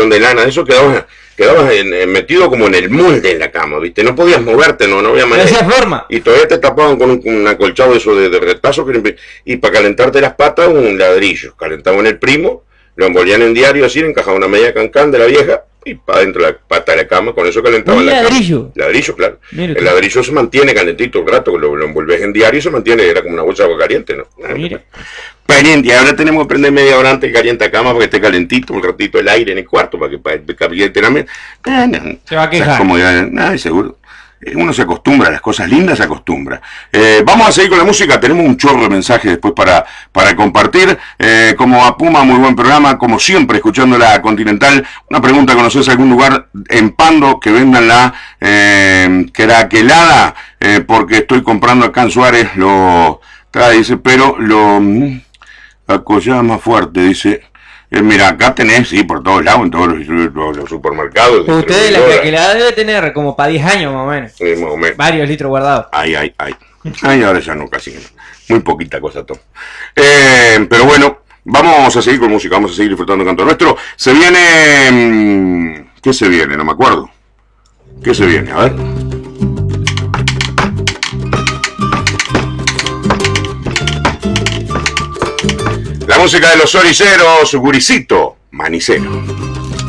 colchón de lana, eso quedabas metido como en el molde en la cama, ¿viste? No podías moverte, no había manera. De esa forma. Y todavía te tapaban con un acolchado eso de retazo, y para calentarte las patas un ladrillo. Calentaban el primo, lo envolvían en diario así, le encajaban una media cancán de la vieja y para adentro la pata de la cama, con eso calentaban la ladrillo? Cama. Ladrillo, claro. Mira, el ladrillo se mantiene calentito un rato, lo envolves en diario y se mantiene, era como una bolsa de agua caliente, ¿no? Mira. Caliente, ahora tenemos que prender media hora antes que caliente la cama para que esté calentito, un ratito el aire en el cuarto para que caliente la mesa. Se va a quejar. Seguro. Uno se acostumbra a las cosas lindas, se acostumbra. Vamos a seguir con la música, tenemos un chorro de mensajes después para compartir. Como a Puma, muy buen programa, como siempre, escuchando la Continental. Una pregunta, ¿conoces algún lugar en Pando que vendan la craquelada? Porque estoy comprando acá en Suárez, dice, pero la cosa más fuerte, dice... mira, acá tenés, sí, por todos lados, en todos los supermercados. Usted la craquelada debe tener como para 10 años más o menos. Sí, más o menos. Varios litros guardados. Ay, ahora ya no, casi no. Muy poquita cosa todo. Pero bueno, vamos a seguir con música, vamos a seguir disfrutando del canto nuestro. Se viene... ¿Qué se viene? No me acuerdo. ¿Qué se viene? A ver... La música de los oriceros, Guricito, Manicero.